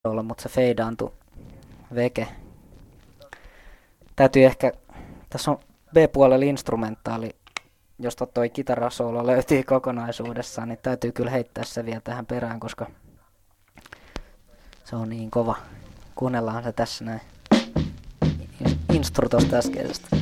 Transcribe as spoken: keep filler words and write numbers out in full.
olla, mutta se feidaantui veke. Täytyy ehkä, tässä on B-puolella instrumentaali, josta toi kitarasoolo löytyy kokonaisuudessaan, niin täytyy kyllä heittää se vielä tähän perään, koska se on niin kova. Kuunnellaan se tässä näin. Instru tosta äskeisestä.